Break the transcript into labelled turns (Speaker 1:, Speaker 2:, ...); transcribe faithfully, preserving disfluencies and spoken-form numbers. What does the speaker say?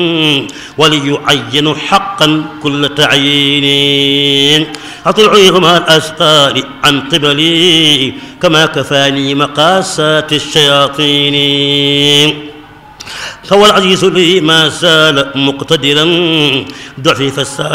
Speaker 1: وليعين حقا كل تعيين. أطيعوهما الأسفار عن قبلي كما كفاني مقاسات الشياطين. فهو العزيز لي ما زال مقتدرا ضعفي فالسال